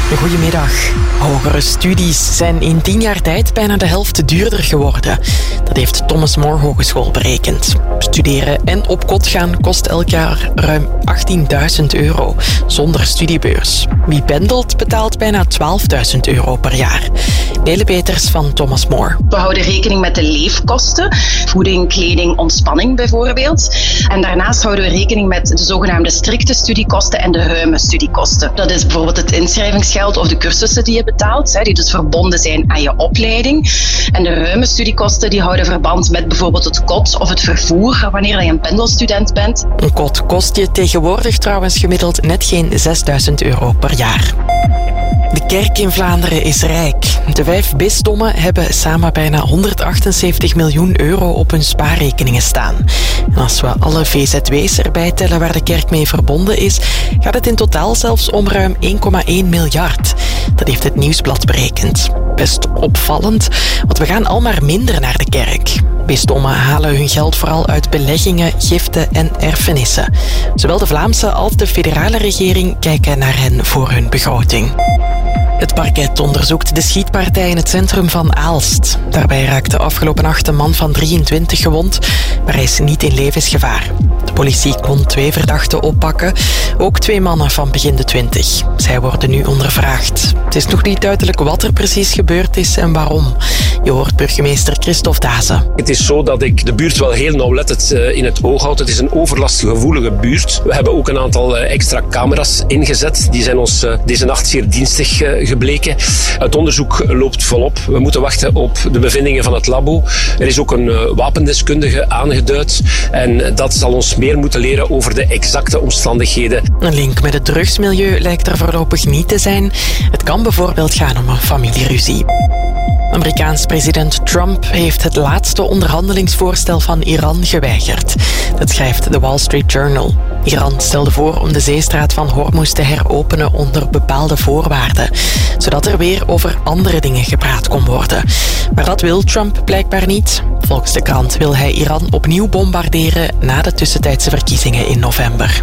Goedemiddag. Hogere studies zijn in 10 jaar tijd bijna de helft duurder geworden. Dat heeft Thomas More Hogeschool berekend. Studeren en op kot gaan kost elk jaar ruim €18.000, zonder studiebeurs. Wie pendelt betaalt bijna €12.000 per jaar. Nele Peters van Thomas More. We houden rekening met de leefkosten, voeding, kleding, ontspanning bijvoorbeeld. En daarnaast houden we rekening met de zogenaamde strikte studiekosten en de ruime studiekosten. Dat is bijvoorbeeld het inschrijvingsgeld of de cursussen die je betaalt, die dus verbonden zijn aan je opleiding. En de ruime studiekosten die houden verband met bijvoorbeeld het kot of het vervoer, wanneer je een pendelstudent bent. Een kot kost je tegenwoordig trouwens gemiddeld net geen €6.000 per jaar. De kerk in Vlaanderen is rijk. De 5 bisdommen hebben samen bijna €178 miljoen op hun spaarrekeningen staan. En als we alle VZW's erbij tellen waar de kerk mee verbonden is, gaat het in totaal zelfs om ruim 1,1 miljard. Dat heeft het Nieuwsblad berekend. Best opvallend, want we gaan al maar minder naar de kerk. Bisdommen halen hun geld vooral uit beleggingen, giften en erfenissen. Zowel de Vlaamse als de federale regering kijken naar hen voor hun begroting. Het parket onderzoekt de schietpartij in het centrum van Aalst. Daarbij raakte afgelopen nacht een man van 23 gewond, maar hij is niet in levensgevaar. De politie kon 2 verdachten oppakken, ook 2 mannen van begin de 20. Zij worden nu ondervraagd. Het is nog niet duidelijk wat er precies gebeurd is en waarom. Je hoort burgemeester Christophe Dazen. Het is zo dat ik de buurt wel heel nauwlettend in het oog houd. Het is een overlastgevoelige buurt. We hebben ook een aantal extra camera's ingezet. Die zijn ons deze nacht zeer dienstig gebleken. Het onderzoek loopt volop. We moeten wachten op de bevindingen van het labo. Er is ook een wapendeskundige aangeduid. En dat zal ons meer moeten leren over de exacte omstandigheden. Een link met het drugsmilieu lijkt er voorlopig niet te zijn. Het kan bijvoorbeeld gaan om een familieruzie. Amerikaans president Trump heeft het laatste onderhandelingsvoorstel van Iran geweigerd. Dat schrijft The Wall Street Journal. Iran stelde voor om de zeestraat van Hormuz te heropenen onder bepaalde voorwaarden, zodat er weer over andere dingen gepraat kon worden. Maar dat wil Trump blijkbaar niet. Volgens de krant wil hij Iran opnieuw bombarderen na de tussentijdse verkiezingen in november.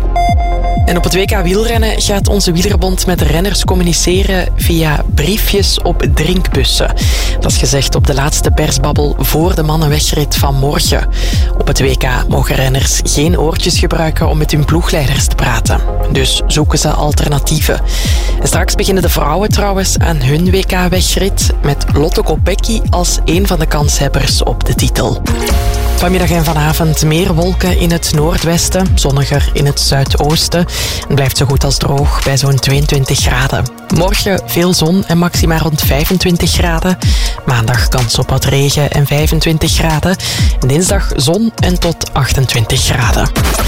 En op het WK wielrennen gaat onze wielerbond met de renners communiceren via briefjes op drinkbussen. Dat is gezegd op de laatste persbabbel voor de mannenwegrit van morgen. Op het WK mogen renners geen oortjes gebruiken om met hun ploegleiders te praten. Dus zoeken ze alternatieven. En straks beginnen de vrouwen trouwens aan hun WK-wegrit met Lotte Kopecky als een van de kanshebbers op de titel. Vanmiddag en vanavond meer wolken in het noordwesten, zonniger in het zuidoosten. Het blijft zo goed als droog bij zo'n 22 graden. Morgen veel zon en maxima rond 25 graden. Maandag kans op wat regen en 25 graden. En dinsdag zon en tot 28 graden.